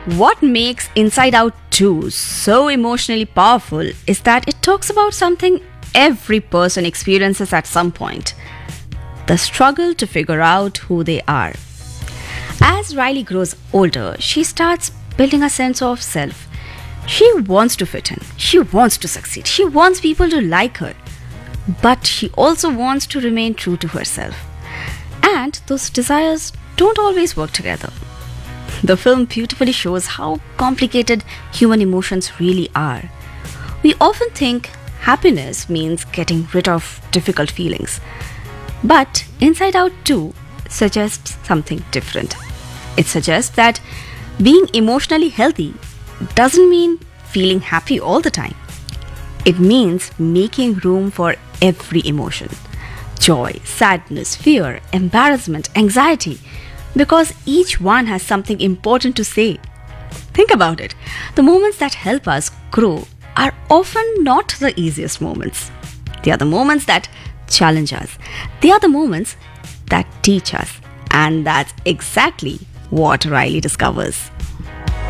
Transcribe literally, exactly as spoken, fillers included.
What makes Inside Out two so emotionally powerful is that it talks about something every person experiences at some point: the struggle to figure out who they are. As Riley grows older, she starts building a sense of self. She wants to fit in, she wants to succeed, she wants people to like her, but she also wants to remain true to herself. And those desires don't always work together. The film beautifully shows how complicated human emotions really are. We often think happiness means getting rid of difficult feelings. But Inside Out two suggests something different. It suggests that being emotionally healthy doesn't mean feeling happy all the time. It means making room for every emotion: joy, sadness, fear, embarrassment, anxiety, because each one has something important to say. Think about it. The moments that help us grow are often not the easiest moments. They are the moments that challenge us. They are the moments that teach us. And that's exactly what Riley discovers.